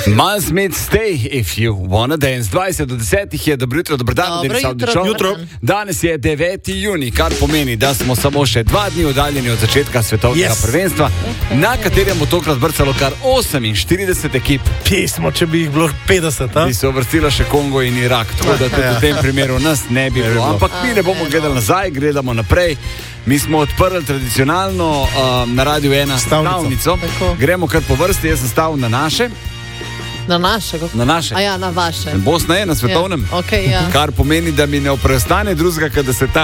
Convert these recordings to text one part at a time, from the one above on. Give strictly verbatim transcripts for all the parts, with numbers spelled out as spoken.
Miles Smith, stay if you wanna dance. dvajset do desetih je, dobro jutro, dobro dan, Dobro jutro, jutro. Danes je deveti junij, kar pomeni, da smo samo še dva dni oddaljeni od začetka svetovnega Yes. prvenstva, na katerem bo tokrat brcalo kar oseminštirideset ekip. Pismo, če bi jih bilo petdeset, a? Bi se uvrstila še Kongo in Irak, tako da tudi Ja. v tem primeru nas ne bi bilo. Ampak mi ne bomo gledali nazaj, gledamo naprej. Mi smo odprli tradicionalno uh, na Radiu ena Stavnico. stavnico. Tako. Gremo kar po vrsti, jaz sem stavil na naše. Na naše, kako? Na naše. A ja, na vaše. Bosna je na svetovnem. Ja, okej, ja. Kar pomeni, da mi ne preostane drugega, kot da se ta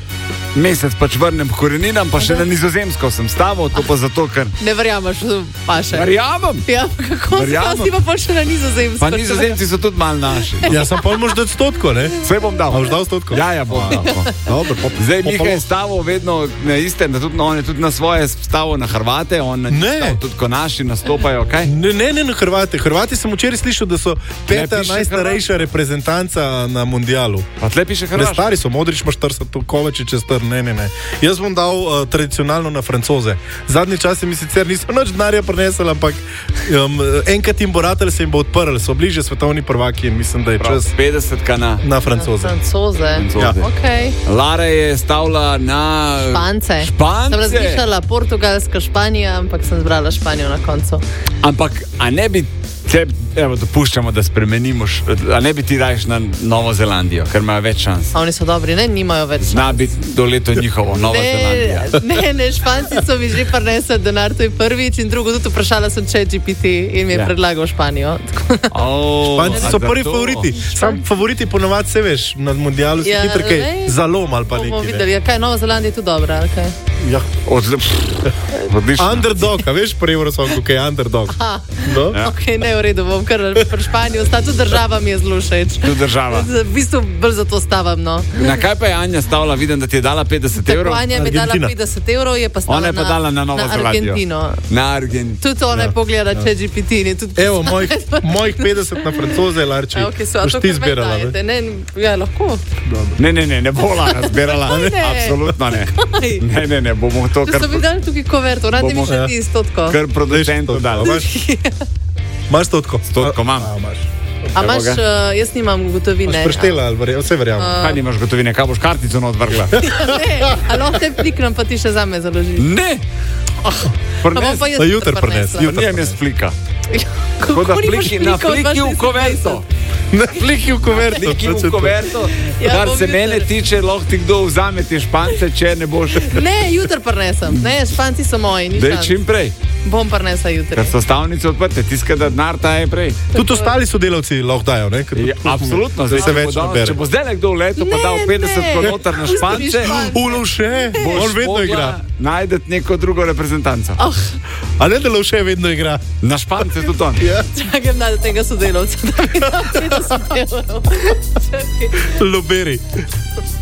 mesec pač vrnem k koreninam, pa še na Nizozemsko sem stavil, to pa zato, ker Ne verjameš v vaše. verjamem. Ja, pa kako Verjamem. si pa pol še na Nizozemsko? Pa Nizozemci so tudi mal naši. Ja, sem pol mož dati stotko, ne? Vse bom dal. A boš dal stotko? Ja, ja, bom dal. Dobro, po, Zdaj po, Miha je stavil vedno na istem, da tudi, no, on je tudi na svoje stavil na Hrvate, on na njih Ne. stavil, tudi ko naši nastopajo, kaj? Ne, ne, ne na Hrvate. Hrvati sem včeraj slišal, da so peta piše najstarejša reprezentanca na mundialu. Pa tle piše Ne, Hrvaška. stari so, Modrič ima štirideset, Kovačič je star, ne, ne, ne. Jaz bom dal uh, tradicionalno na Francoze. Zadnji časi mi sicer niso nič denarja prinesli, ampak um, enkrat jim bo ratelj, se jim bo odprl, so bliže svetovni prvaki in mislim, da je Prav, čas petdesetka na na Francoze. Francoze. Francoze. Ja. Okej. Lara je stavila na Špance. Špance. Sem razmišljala Portugalska, Španija, ampak sem zbrala Španijo na koncu. Ampak, a ne bi, če, evo, dopuščamo, da spremenimo, š- a ne bi ti rajš na Novo Zelandijo, ker imajo več šans. A oni so dobri, ne, nimajo več. Zna biti do leto njihovo, Nova Zelandija. Ne, ne, ne, Španci so mi že prinesli denar, to je prvič, in drugo tudi vprašala sem ChatGPT in mi je Ja. predlagal Španijo. Tako da- Oh, Španci so prvi favoriti. Sam favoriti ponovadi se veš, na mundialu si Ja, hitro kaj lej. zalom ali pa Bomo nekaj. videli, Ne. ja, kaj Nova Zelandija je tu dobra, ali kaj? Ja. Od, pff, odlično. Underdog, a veš pri Eurosongu, kaj je underdog? Aha, No? Ja. ok, ne, v redu, bom kar pri Španiji ostala, tudi država mi je zelo všeč. Tu država. V bistvu bolj zato stavam, no. Na kaj pa je Anja stavila? Vidim, da ti je dala petdeset Tako evrov. Anja mi je dala Argentina. petdeset evrov, je pa stala Ona je pa dala na Novo na Zelandijo. Argentino. Na Argentino. Tudi ona je pogledala ChatGPT in je tudi Evo, mojih, mojih petdeset na Francoze, Larči. A, okay, so, a Boš to ti kar meni zbirala, dajete, ne? ne? Ja, lahko. Ne, ne, ne, ne bo Lara zbirala. Kaj ne? Absolutno ne. Kaj? Ne, ne, ne, bomo to Če kar, so mi dali tukaj koverto, radi mi Bomo- še ja. ti stotko. kar producentu dali. Imaš, imaš stotko? Stotko imam. A, imaš. A imaš, Evo ga. uh, jaz nimam gotovine. Boš preštela, ali verjamem, vse verjamem. Kaj nimaš gotovine, kaj boš kartico not vrgla? Ne, a lahko te pliknem, pa ti še zame založiš. Ne! A bom Prnes, pa jaz Na jutri prinesla. prines, nijem jaz flika. Tako Kako da nimaš fliki, na flika od fliki v koverto. Na fliki v kuverto. Fliki v koverto. Ja, Kar bom se jutri. mene tiče, lahko ti kdo vzame te špance, če ne boš. Ne, jutri prinesem. Ne, Španci so moji, ni Dej šans. čim prej, Bom prinesla jutri. ker so stavnice odprte, tiska da denar ta je prej. Tudi ostali sodelavci lahko dajo, ne? Ker- Ja, absolutno, zdaj se če bo več dal- nabere. Če bo zdaj nekdo v letu pa Ne, dal petdeset ne. kilometrov na Pusti mi špance, Špance. Ulovše, boš on vedno mogla igra. najdeti neko drugo reprezentanco. Oh, A ne, da Lovše vedno igra. Na špance tudi on. Ja. čakam na tega sodelavca, da mi da petdeset evrov. Čakaj. Loberi.